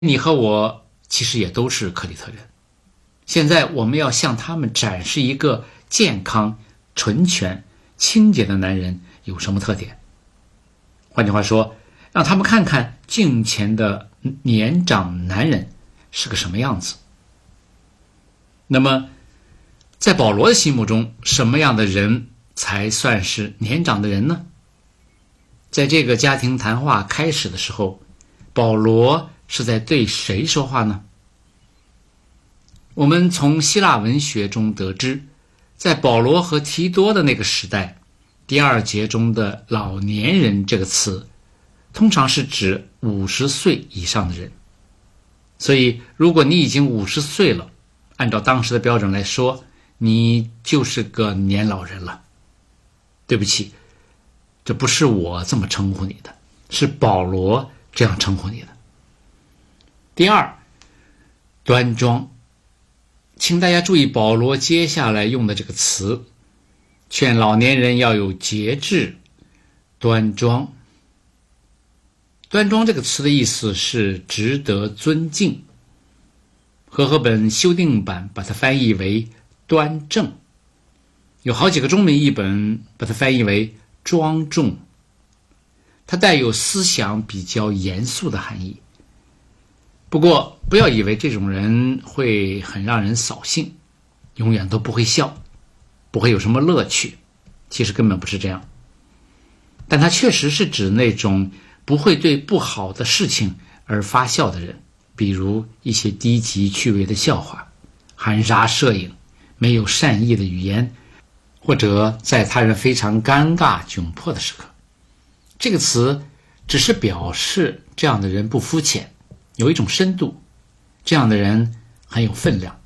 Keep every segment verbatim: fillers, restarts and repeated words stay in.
你和我其实也都是克里特人。现在我们要向他们展示一个健康、纯全、清洁的男人有什么特点。换句话说，让他们看看镜前的年长男人是个什么样子。那么在保罗的心目中，什么样的人才算是年长的人呢？在这个家庭谈话开始的时候，保罗是在对谁说话呢？我们从希腊文学中得知，在保罗和提多的那个时代，第二节中的老年人这个词通常是指五十岁以上的人。所以如果你已经五十岁了，按照当时的标准来说，你就是个年老人了。对不起，这不是我这么称呼你的，是保罗这样称呼你的。第二，端庄。请大家注意保罗接下来用的这个词，劝老年人要有节制、端庄。端庄这个词的意思是值得尊敬，和合本修订版把它翻译为端正，有好几个中文译本把它翻译为庄重，它带有思想比较严肃的含义。不过不要以为这种人会很让人扫兴，永远都不会笑，不会有什么乐趣，其实根本不是这样。但它确实是指那种不会对不好的事情而发笑的人，比如一些低级趣味的笑话、含沙射影、没有善意的语言，或者在他人非常尴尬窘迫的时刻。这个词只是表示这样的人不肤浅，有一种深度，这样的人很有分量。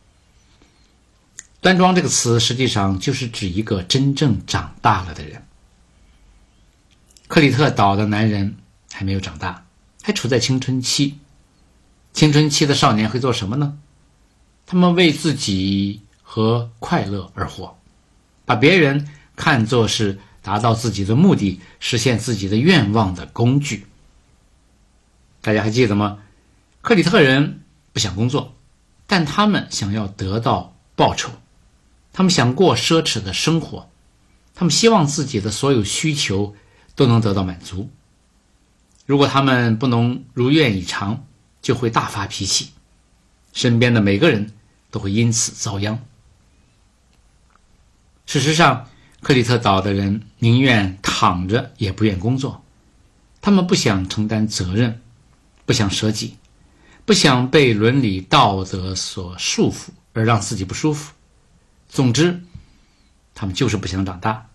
端庄这个词实际上就是指一个真正长大了的人。克里特岛的男人还没有长大，还处在青春期。青春期的少年会做什么呢？他们为自己和快乐而活，把别人看作是达到自己的目的、实现自己的愿望的工具。大家还记得吗？克里特人不想工作，但他们想要得到报酬，他们想过奢侈的生活，他们希望自己的所有需求都能得到满足。如果他们不能如愿以偿，就会大发脾气，身边的每个人都会因此遭殃。事实上，克里特岛的人宁愿躺着也不愿工作，他们不想承担责任，不想舍己，不想被伦理道德所束缚而让自己不舒服。总之，他们就是不想长大。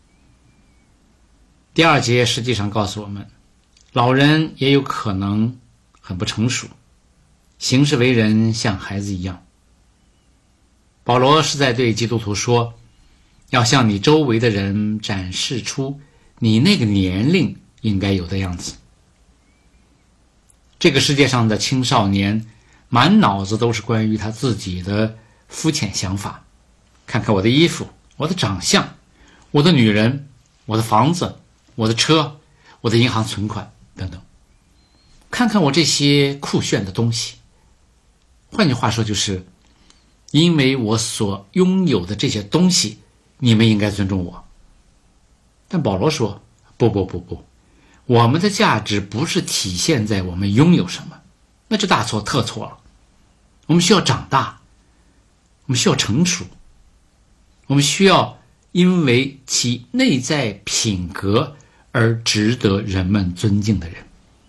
第二节实际上告诉我们，老人也有可能很不成熟，行事为人像孩子一样。保罗是在对基督徒说，要向你周围的人展示出你那个年龄应该有的样子。这个世界上的青少年满脑子都是关于他自己的肤浅想法，看看我的衣服，我的长相，我的女人，我的房子，我的车，我的银行存款等等，看看我这些酷炫的东西。换句话说，就是因为我所拥有的这些东西，你们应该尊重我。但保罗说，不不不不，我们的价值不是体现在我们拥有什么，那就大错特错了。我们需要长大，我们需要成熟，我们需要因为其内在品格而值得人们尊敬的人。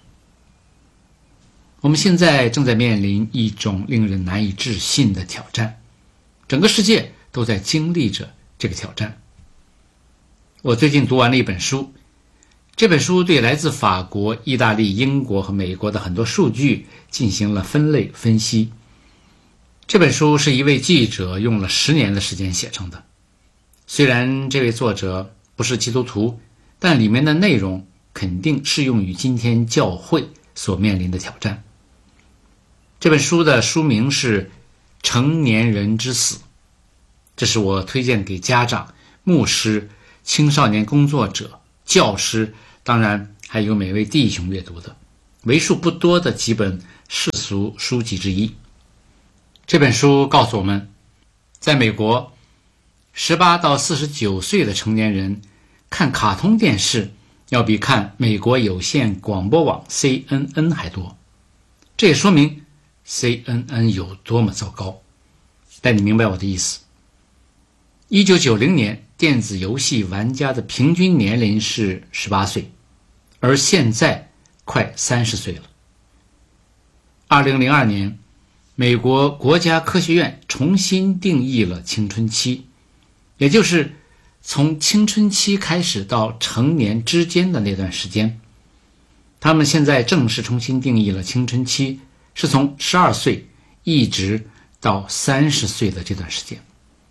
我们现在正在面临一种令人难以置信的挑战，整个世界都在经历着这个挑战。我最近读完了一本书，这本书对来自法国、意大利、英国和美国的很多数据进行了分类分析。这本书是一位记者用了十年的时间写成的。虽然这位作者不是基督徒，但里面的内容肯定适用于今天教会所面临的挑战。这本书的书名是《成年人之死》，这是我推荐给家长、牧师、青少年工作者、教师，当然还有每位弟兄阅读的为数不多的几本俗书籍之一。这本书告诉我们，在美国十八到四十九岁的成年人看卡通电视要比看美国有线广播网 C N N 还多。这也说明 C N N 有多么糟糕。但你明白我的意思。一九九零年电子游戏玩家的平均年龄是十八岁，而现在快三十岁了。二零零二年美国国家科学院重新定义了青春期，也就是从青春期开始到成年之间的那段时间。他们现在正式重新定义了青春期是从十二岁一直到三十岁的这段时间。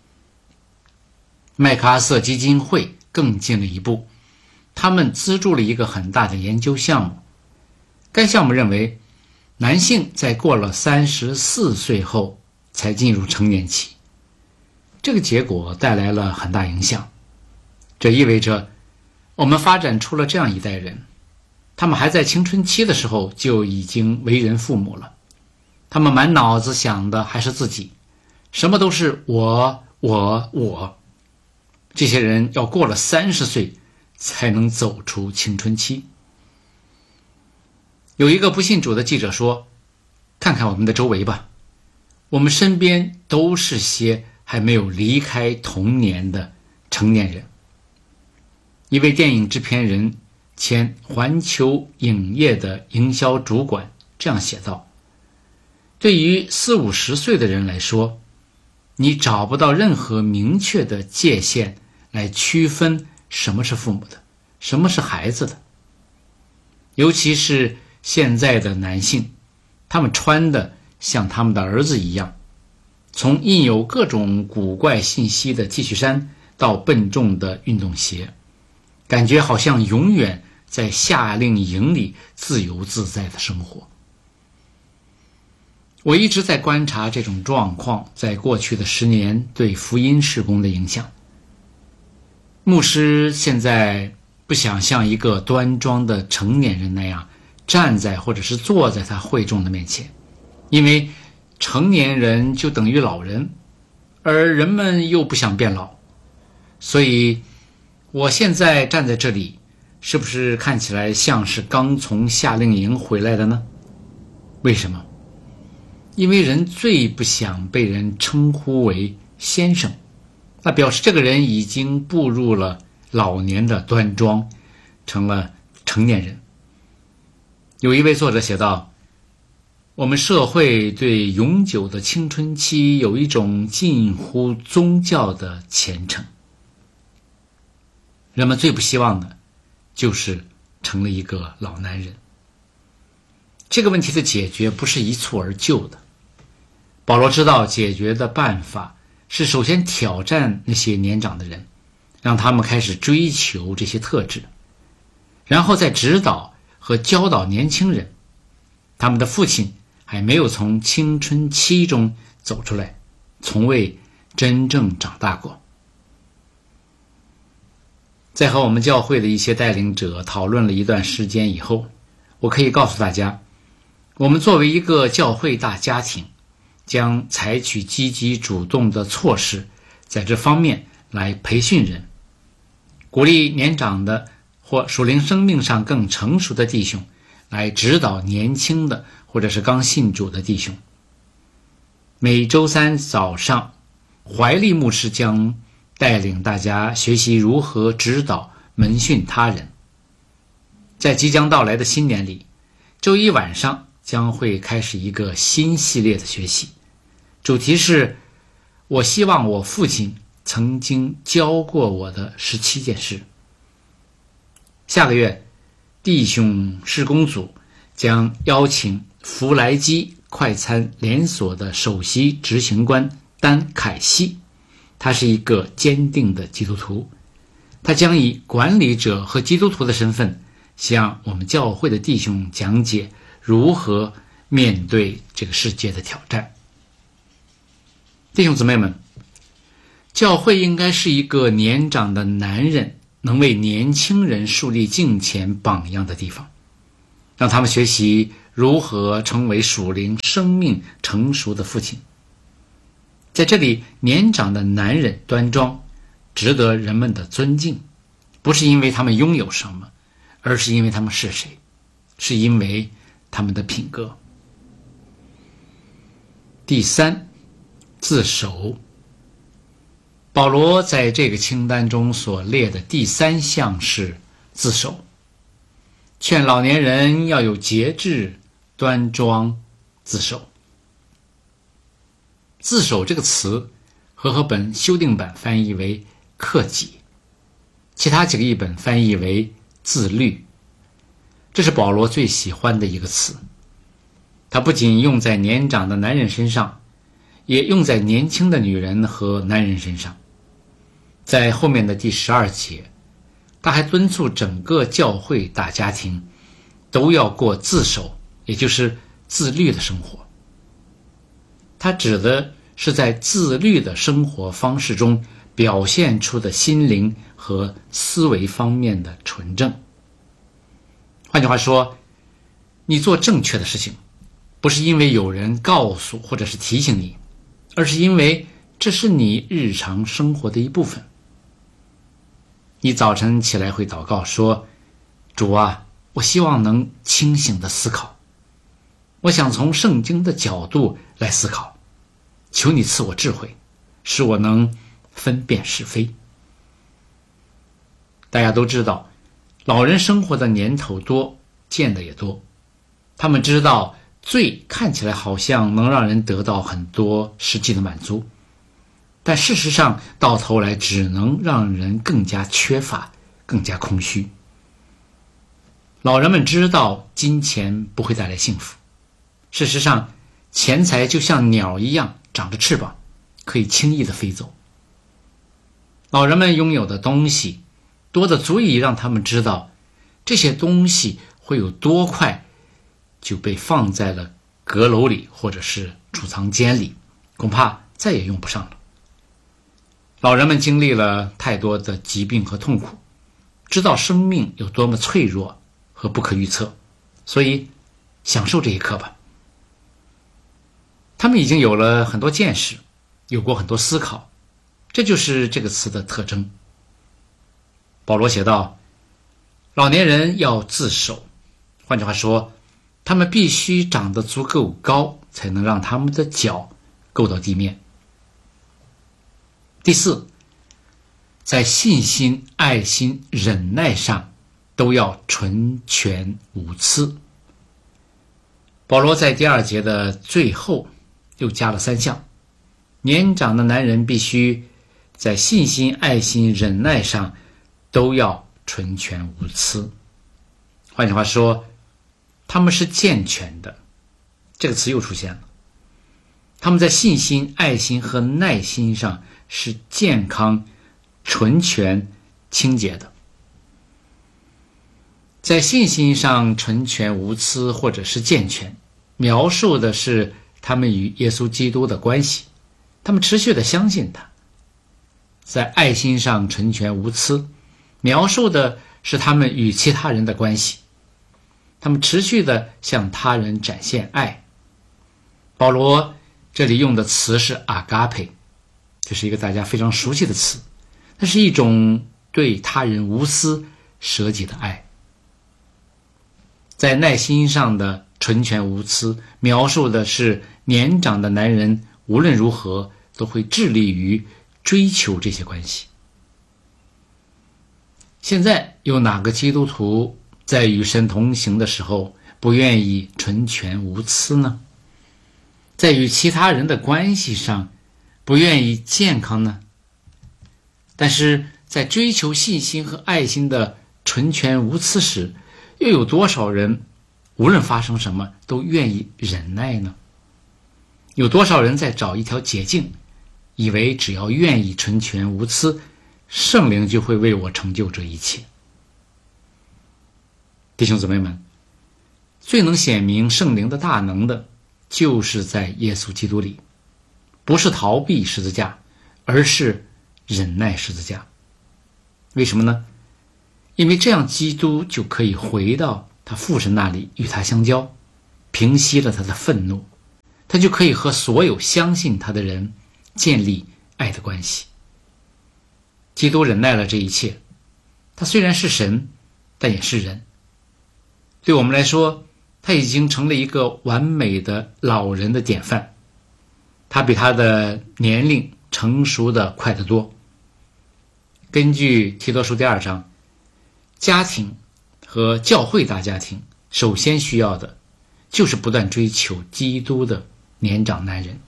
麦克阿瑟基金会更进了一步，他们资助了一个很大的研究项目。该项目认为，男性在过了三十四岁后才进入成年期。这个结果带来了很大影响。这意味着我们发展出了这样一代人，他们还在青春期的时候就已经为人父母了。他们满脑子想的还是自己，什么都是我我我。这些人要过了三十岁才能走出青春期。有一个不信主的记者说，看看我们的周围吧，我们身边都是些还没有离开童年的成年人。一位电影制片人，前环球影业的营销主管这样写道，对于四五十岁的人来说，你找不到任何明确的界限来区分什么是父母的，什么是孩子的。尤其是现在的男性，他们穿的像他们的儿子一样，从印有各种古怪信息的 T 恤衫到笨重的运动鞋，感觉好像永远在夏令营里自由自在的生活。我一直在观察这种状况在过去的十年对福音事工的影响。牧师现在不想像一个端庄的成年人那样站在或者是坐在他会众的面前，因为成年人就等于老人，而人们又不想变老。所以我现在站在这里，是不是看起来像是刚从夏令营回来的呢？为什么？因为人最不想被人称呼为先生，那表示这个人已经步入了老年的端庄，成了成年人。有一位作者写道，我们社会对永久的青春期有一种近乎宗教的虔诚。人们最不希望的就是成了一个老男人。这个问题的解决不是一蹴而就的。保罗知道解决的办法是首先挑战那些年长的人，让他们开始追求这些特质，然后再指导和教导年轻人。他们的父亲还没有从青春期中走出来，从未真正长大过。在和我们教会的一些带领者讨论了一段时间以后，我可以告诉大家，我们作为一个教会大家庭，将采取积极主动的措施，在这方面来培训人，鼓励年长的或属灵生命上更成熟的弟兄来指导年轻的或者是刚信主的弟兄。每周三早上，怀利牧师将带领大家学习如何指导门训他人。在即将到来的新年里，周一晚上将会开始一个新系列的学习，主题是我希望我父亲曾经教过我的十七件事。下个月，弟兄事工组将邀请弗莱基快餐连锁的首席执行官丹凯西，他是一个坚定的基督徒，他将以管理者和基督徒的身份向我们教会的弟兄讲解如何面对这个世界的挑战。弟兄姊妹们，教会应该是一个年长的男人能为年轻人树立敬虔榜样的地方，让他们学习如何成为属灵生命成熟的父亲。在这里，年长的男人端庄，值得人们的尊敬，不是因为他们拥有什么，而是因为他们是谁，是因为他们的品格。第三，自守。保罗在这个清单中所列的第三项是自守，劝老年人要有节制、端庄、自守。自守这个词，和合本修订版翻译为克己，其他几个译本翻译为自律。这是保罗最喜欢的一个词，它不仅用在年长的男人身上，也用在年轻的女人和男人身上。在后面的第十二节，他还敦促整个教会大家庭都要过自守，也就是自律的生活。他指的是在自律的生活方式中表现出的心灵和思维方面的纯正。换句话说，你做正确的事情，不是因为有人告诉或者是提醒你，而是因为这是你日常生活的一部分。你早晨起来会祷告说，主啊，我希望能清醒地思考，我想从圣经的角度来思考，求你赐我智慧，使我能分辨是非。大家都知道，老人生活的年头多，见的也多，他们知道罪看起来好像能让人得到很多实际的满足，但事实上到头来只能让人更加缺乏，更加空虚。老人们知道金钱不会带来幸福，事实上钱财就像鸟一样长着翅膀，可以轻易地飞走。老人们拥有的东西多得足以让他们知道这些东西会有多快就被放在了阁楼里或者是储藏间里，恐怕再也用不上了。老人们经历了太多的疾病和痛苦，知道生命有多么脆弱和不可预测，所以享受这一刻吧。他们已经有了很多见识，有过很多思考，这就是这个词的特征。保罗写道，老年人要自守，换句话说，他们必须长得足够高，才能让他们的脚够到地面。第四，在信心、爱心、忍耐上都要纯全无疵。保罗在第二节的最后又加了三项，年长的男人必须在信心、爱心、忍耐上都要纯全无疵。换句话说，他们是健全的，这个词又出现了。他们在信心、爱心和耐心上是健康、纯全、清洁的。在信心上纯全无疵或者是健全，描述的是他们与耶稣基督的关系，他们持续地相信他。在爱心上纯全无疵，描述的是他们与其他人的关系，他们持续地向他人展现爱。保罗这里用的词是阿嘎佩，这是一个大家非常熟悉的词，那是一种对他人无私舍己的爱。在耐心上的纯全无疵，描述的是年长的男人无论如何都会致力于追求这些关系。现在有哪个基督徒在与神同行的时候不愿意纯全无疵呢？在与其他人的关系上不愿意健康呢？但是在追求信心和爱心的纯全无疵时，又有多少人无论发生什么都愿意忍耐呢？有多少人在找一条捷径，以为只要愿意纯全无疵，圣灵就会为我成就这一切？弟兄姊妹们，最能显明圣灵的大能的，就是在耶稣基督里，不是逃避十字架，而是忍耐十字架。为什么呢？因为这样基督就可以回到他父神那里与他相交， 平息了他的愤怒，他就可以和所有相信他的人建立爱的关系。基督忍耐了这一切，他虽然是神，但也是人。对我们来说，他已经成了一个完美的老人的典范。他比他的年龄成熟的快得多。根据提多书第二章，家庭和教会大家庭首先需要的就是不断追求基督的年长男人。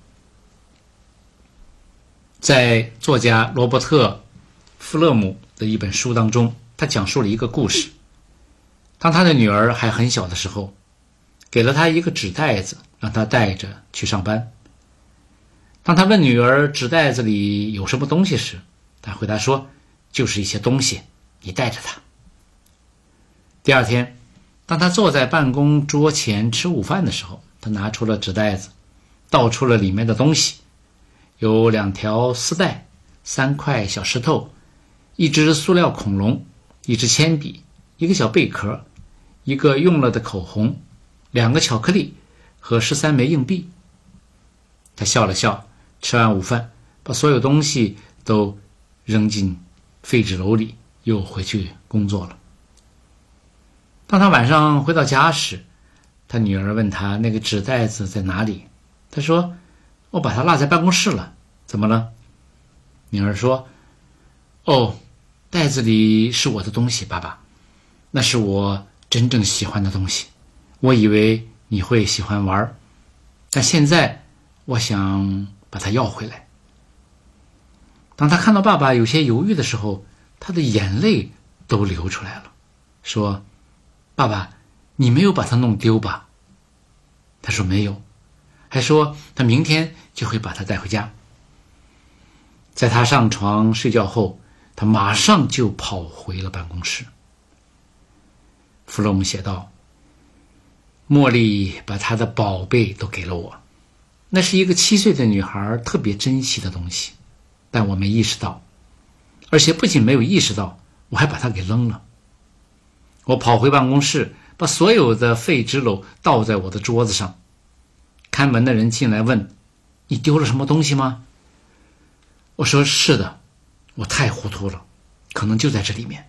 在作家罗伯特·弗勒姆的一本书当中，他讲述了一个故事。当他的女儿还很小的时候，给了他一个纸袋子，让他带着去上班。当他问女儿纸袋子里有什么东西时，他回答说，就是一些东西，你带着它。第二天，当他坐在办公桌前吃午饭的时候，他拿出了纸袋子，倒出了里面的东西，有两条丝带，三块小石头，一只塑料恐龙，一支铅笔，一个小贝壳，一个用了的口红，两个巧克力和十三枚硬币。他笑了笑，吃完午饭，把所有东西都扔进废纸篓里，又回去工作了。当他晚上回到家时，他女儿问他那个纸袋子在哪里。他说，我把它落在办公室了。怎么了？女儿说，哦，袋子里是我的东西，爸爸，那是我真正喜欢的东西。我以为你会喜欢玩，但现在我想把它要回来。当他看到爸爸有些犹豫的时候，他的眼泪都流出来了，说，爸爸，你没有把它弄丢吧？他说没有，还说他明天就会把它带回家。在他上床睡觉后，他马上就跑回了办公室。弗洛姆写道，茉莉把她的宝贝都给了我，那是一个七岁的女孩特别珍惜的东西，但我没意识到，而且不仅没有意识到，我还把它给扔了。我跑回办公室，把所有的废纸篓倒在我的桌子上。看门的人进来问，你丢了什么东西吗？我说，是的，我太糊涂了，可能就在这里面。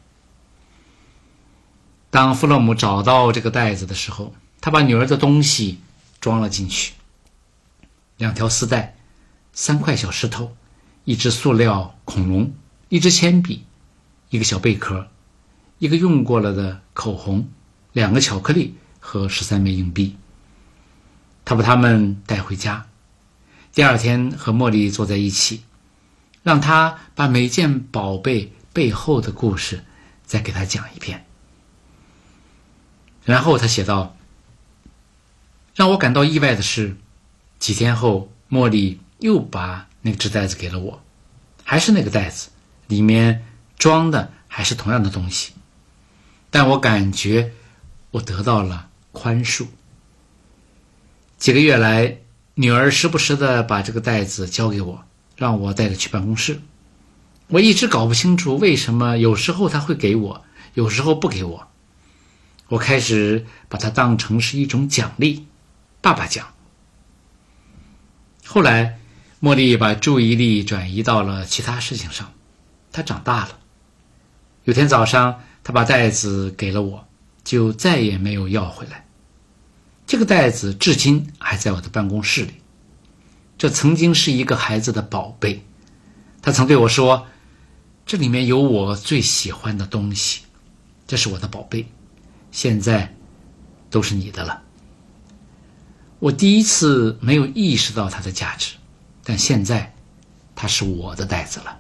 当弗洛姆找到这个袋子的时候，他把女儿的东西装了进去，两条丝带，三块小石头，一只塑料恐龙，一支铅笔，一个小贝壳，一个用过了的口红，两个巧克力和十三枚硬币。他把它们带回家，第二天和茉莉坐在一起，让他把每件宝贝背后的故事再给他讲一遍。然后他写道，让我感到意外的是，几天后茉莉又把那个纸袋子给了我，还是那个袋子，里面装的还是同样的东西，但我感觉我得到了宽恕。几个月来，女儿时不时地把这个袋子交给我，让我带着去办公室。我一直搞不清楚为什么有时候她会给我，有时候不给我。我开始把它当成是一种奖励，爸爸奖。后来茉莉把注意力转移到了其他事情上，她长大了。有天早上，她把袋子给了我，就再也没有要回来。这个袋子至今还在我的办公室里，这曾经是一个孩子的宝贝。他曾对我说，这里面有我最喜欢的东西，这是我的宝贝，现在都是你的了。我第一次没有意识到它的价值，但现在它是我的袋子了。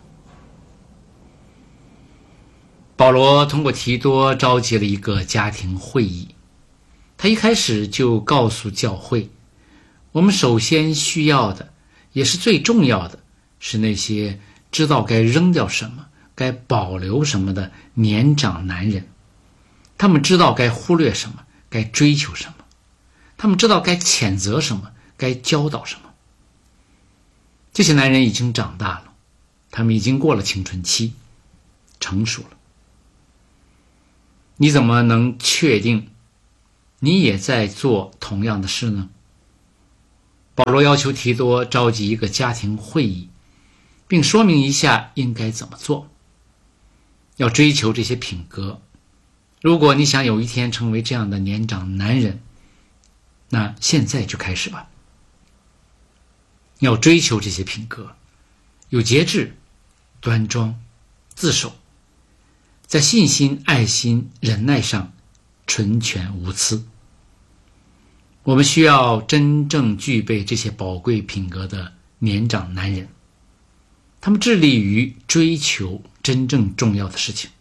保罗通过提多召集了一个家庭会议，他一开始就告诉教会，我们首先需要的，也是最重要的，是那些知道该扔掉什么，该保留什么的年长男人。他们知道该忽略什么，该追求什么，他们知道该谴责什么，该教导什么。这些男人已经长大了，他们已经过了青春期，成熟了。你怎么能确定你也在做同样的事呢？保罗要求提多召集一个家庭会议，并说明一下应该怎么做。要追求这些品格。如果你想有一天成为这样的年长男人，那现在就开始吧。要追求这些品格，有节制、端庄、自守，在信心、爱心、忍耐上纯全无疵。我们需要真正具备这些宝贵品格的年长男人，他们致力于追求真正重要的事情。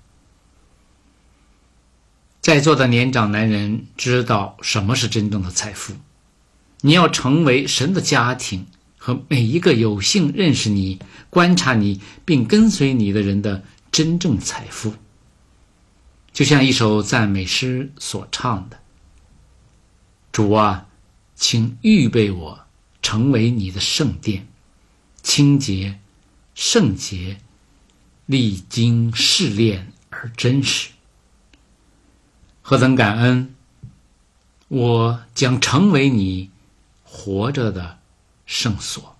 在座的年长男人知道什么是真正的财富。你要成为神的家庭和每一个有幸认识你、观察你并跟随你的人的真正财富。就像一首赞美诗所唱的：主啊，请预备我成为你的圣殿，清洁、圣洁，历经试炼而真实。何等感恩，我将成为你活着的圣所。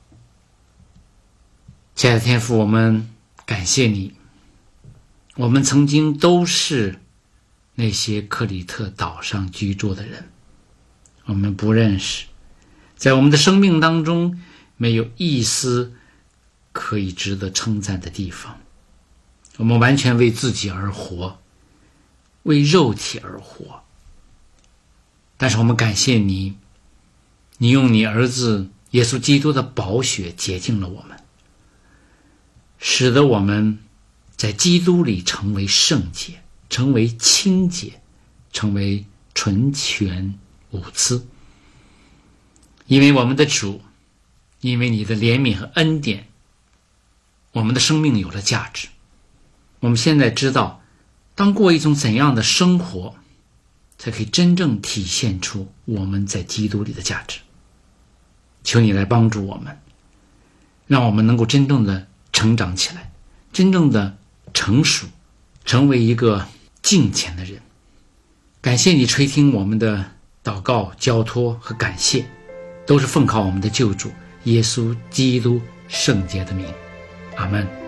亲爱的天父，我们感谢你。我们曾经都是那些克里特岛上居住的人，我们不认识，在我们的生命当中没有一丝可以值得称赞的地方。我们完全为自己而活，为肉体而活。但是我们感谢你，你用你儿子耶稣基督的宝血洁净了我们，使得我们在基督里成为圣洁，成为清洁，成为纯全无疵。因为我们的主，因为你的怜悯和恩典，我们的生命有了价值。我们现在知道当过一种怎样的生活，才可以真正体现出我们在基督里的价值。求你来帮助我们，让我们能够真正的成长起来，真正的成熟，成为一个敬虔的人。感谢你垂听我们的祷告、交托和感谢，都是奉靠我们的救主耶稣基督圣洁的名。阿们。